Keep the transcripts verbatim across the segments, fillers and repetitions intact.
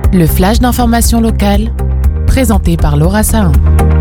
Le flash d'information locale, présenté par Laura Sahin.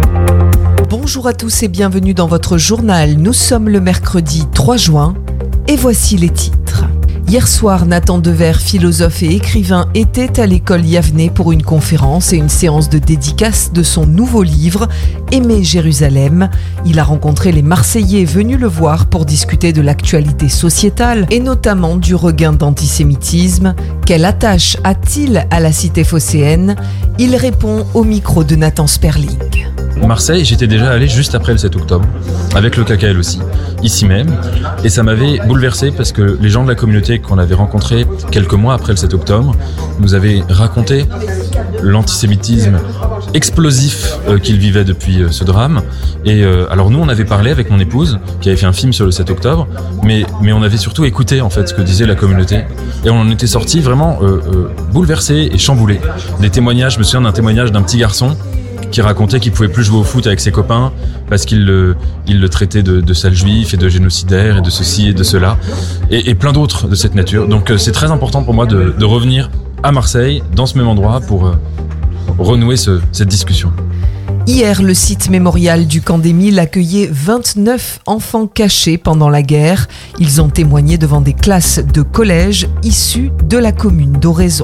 Bonjour à tous et bienvenue dans votre journal. Nous sommes le mercredi trois juin et voici les titres. Hier soir, Nathan Dever, philosophe et écrivain, était à l'école Yavneh pour une conférence et une séance de dédicace de son nouveau livre « Aimer Jérusalem ». Il a rencontré les Marseillais venus le voir pour discuter de l'actualité sociétale et notamment du regain d'antisémitisme. Quelle attache a-t-il à la cité phocéenne ? Il répond au micro de Nathan Sperling. Marseille, j'étais déjà allé juste après le sept octobre, avec le K K L aussi, ici même, et ça m'avait bouleversé parce que les gens de la communauté qu'on avait rencontrés quelques mois après le sept octobre nous avaient raconté l'antisémitisme explosif euh, qu'ils vivaient depuis euh, ce drame. Et euh, alors nous, on avait parlé avec mon épouse, qui avait fait un film sur le sept octobre, mais, mais on avait surtout écouté en fait ce que disait la communauté, et on en était sortis vraiment euh, euh, bouleversés et chamboulés. Des témoignages, je me souviens d'un témoignage d'un petit garçon qui racontait qu'il pouvait plus jouer au foot avec ses copains parce qu'il le, il le traitait de, de sale juif et de génocidaire et de ceci et de cela et, et plein d'autres de cette nature. Donc euh, c'est très important pour moi de, de revenir à Marseille, dans ce même endroit, pour euh, renouer ce, cette discussion. Hier, le site mémorial du camp d'Émile accueillait vingt-neuf enfants cachés pendant la guerre. Ils ont témoigné devant des classes de collège issues de la commune d'Oraison.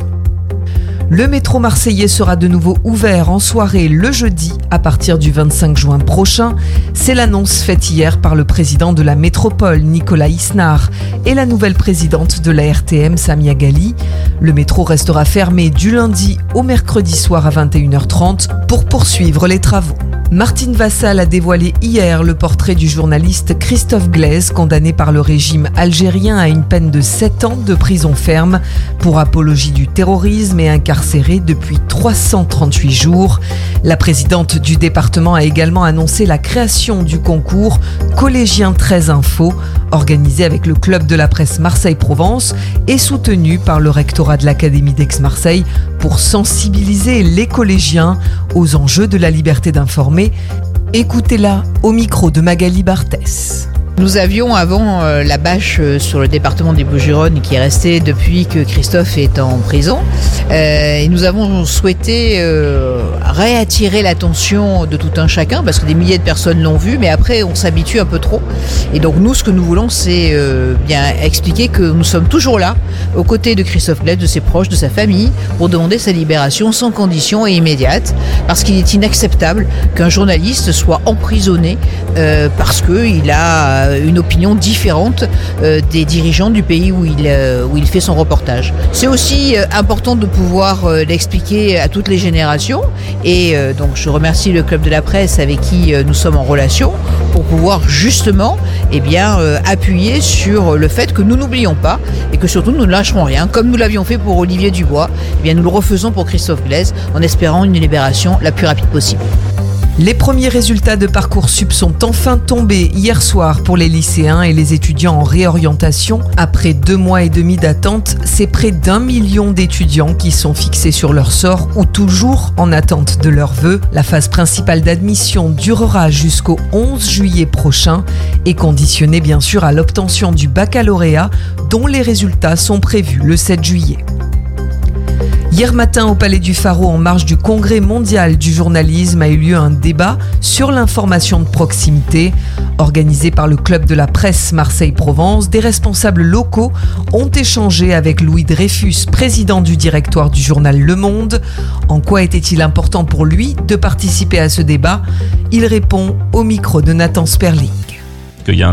Le métro marseillais sera de nouveau ouvert en soirée le jeudi à partir du vingt-cinq juin prochain. C'est l'annonce faite hier par le président de la métropole, Nicolas Isnard, et la nouvelle présidente de la R T M, Samia Ghali. Le métro restera fermé du lundi au mercredi soir à vingt et une heures trente pour poursuivre les travaux. Martine Vassal a dévoilé hier le portrait du journaliste Christophe Glaise, condamné par le régime algérien à une peine de sept ans de prison ferme pour apologie du terrorisme et incarcéré depuis trois cent trente-huit jours. La présidente du département a également annoncé la création du concours Collégien treize Info, organisé avec le club de la presse Marseille-Provence et soutenu par le rectorat de l'Académie d'Aix-Marseille pour sensibiliser les collégiens aux enjeux de la liberté d'informer. Écoutez-la au micro de Magali Barthès. Nous avions avant euh, la bâche euh, sur le département des Bouches-du-Rhône qui est restée depuis que Christophe est en prison. Euh, et nous avons souhaité euh, réattirer l'attention de tout un chacun parce que des milliers de personnes l'ont vu, mais après on s'habitue un peu trop. Et donc nous, ce que nous voulons, c'est euh, bien expliquer que nous sommes toujours là, aux côtés de Christophe Glaise, de ses proches, de sa famille, pour demander sa libération sans condition et immédiate, parce qu'il est inacceptable qu'un journaliste soit emprisonné euh, parce qu'il a une opinion différente euh, des dirigeants du pays où il, euh, où il fait son reportage. C'est aussi euh, important de pouvoir euh, l'expliquer à toutes les générations et euh, donc je remercie le club de la presse avec qui euh, nous sommes en relation pour pouvoir justement eh bien, euh, appuyer sur le fait que nous n'oublions pas et que surtout nous ne lâcherons rien. Comme nous l'avions fait pour Olivier Dubois, eh bien, nous le refaisons pour Christophe Glaise en espérant une libération la plus rapide possible. Les premiers résultats de Parcoursup sont enfin tombés hier soir pour les lycéens et les étudiants en réorientation. Après deux mois et demi d'attente, c'est près d'un million d'étudiants qui sont fixés sur leur sort ou toujours en attente de leurs vœux. La phase principale d'admission durera jusqu'au onze juillet prochain et conditionnée bien sûr à l'obtention du baccalauréat dont les résultats sont prévus le sept juillet. Hier matin, au Palais du Pharo, en marge du Congrès mondial du journalisme, a eu lieu un débat sur l'information de proximité. Organisé par le club de la presse Marseille-Provence, des responsables locaux ont échangé avec Louis Dreyfus, président du directoire du journal Le Monde. En quoi était-il important pour lui de participer à ce débat ? Il répond au micro de Nathan Sperling. Il y a un